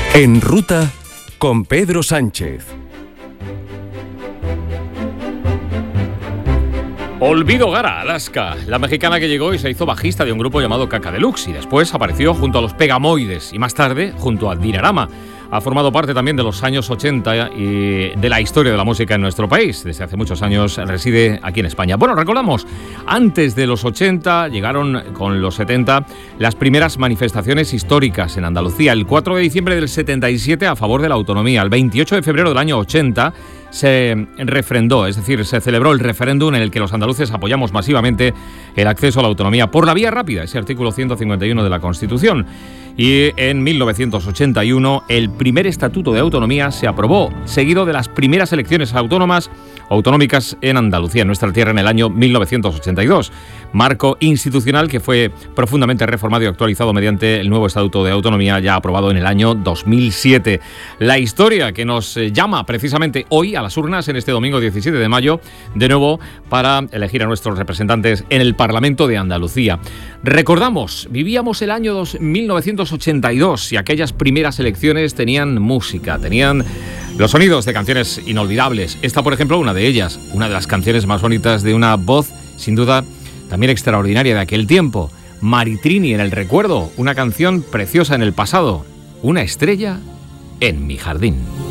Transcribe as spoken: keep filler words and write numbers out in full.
En Ruta con Pedro Sánchez. Olvido Gara, Alaska, la mexicana que llegó y se hizo bajista de un grupo llamado Caca Deluxe y después apareció junto a los Pegamoides y más tarde junto a Dinarama. Ha formado parte también de los años ochenta y de la historia de la música en nuestro país. Desde hace muchos años reside aquí en España. Bueno, recordamos, antes de los ochenta llegaron con los setenta las primeras manifestaciones históricas en Andalucía. El cuatro de diciembre del setenta y siete a favor de la autonomía. El veintiocho de febrero del año ochenta se refrendó, es decir, se celebró el referéndum en el que los andaluces apoyamos masivamente el acceso a la autonomía por la vía rápida, ese artículo ciento cincuenta y uno de la Constitución. Y en mil novecientos ochenta y uno el primer estatuto de autonomía se aprobó, seguido de las primeras elecciones autónomas autonómicas en Andalucía, en nuestra tierra, en el año mil novecientos ochenta y dos. Marco institucional que fue profundamente reformado y actualizado mediante el nuevo Estatuto de Autonomía ya aprobado en el año dos mil siete. La historia que nos llama precisamente hoy a las urnas en este domingo diecisiete de mayo, de nuevo para elegir a nuestros representantes en el Parlamento de Andalucía. Recordamos, vivíamos el año mil novecientos ochenta y dos y aquellas primeras elecciones tenían música, tenían los sonidos de canciones inolvidables. Esta, por ejemplo, una de ellas, una de las canciones más bonitas de una voz, sin duda, también extraordinaria de aquel tiempo. Maritrini en el recuerdo, una canción preciosa en el pasado, una estrella en mi jardín.